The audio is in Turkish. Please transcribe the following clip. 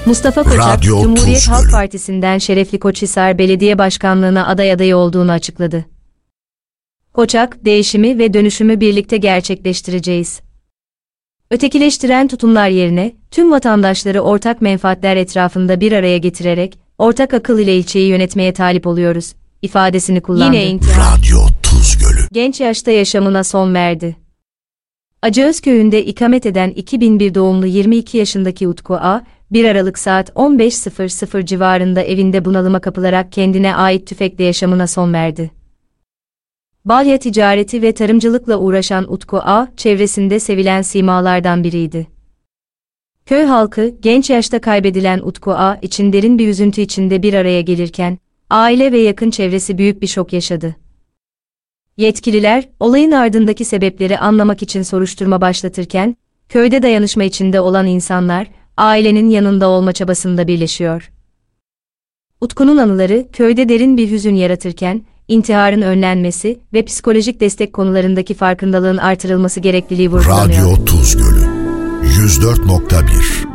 Mustafa Koçak, Radyo Cumhuriyet Tuzgölü. Halk Partisi'nden Şerefli Koçhisar Belediye Başkanlığı'na aday adayı olduğunu açıkladı. Koçak, değişimi ve dönüşümü birlikte gerçekleştireceğiz. Ötekileştiren tutumlar yerine, tüm vatandaşları ortak menfaatler etrafında bir araya getirerek, ortak akıl ile ilçeyi yönetmeye talip oluyoruz, ifadesini kullandı. Yine intihar. Radyo Tuzgölü. Genç yaşta yaşamına son verdi. Acıöz köyünde ikamet eden 2001 doğumlu 22 yaşındaki Utku A., 1 Aralık saat 15.00 civarında evinde bunalıma kapılarak kendine ait tüfekle yaşamına son verdi. Balya ticareti ve tarımcılıkla uğraşan Utku A., çevresinde sevilen simalardan biriydi. Köy halkı, genç yaşta kaybedilen Utku A. için derin bir üzüntü içinde bir araya gelirken, aile ve yakın çevresi büyük bir şok yaşadı. Yetkililer, olayın ardındaki sebepleri anlamak için soruşturma başlatırken, köyde dayanışma içinde olan insanlar, ailenin yanında olma çabasında birleşiyor. Utku'nun anıları, köyde derin bir hüzün yaratırken, intiharın önlenmesi ve psikolojik destek konularındaki farkındalığın artırılması gerekliliği vurgulanıyor. Radyo Tuzgölü 104.1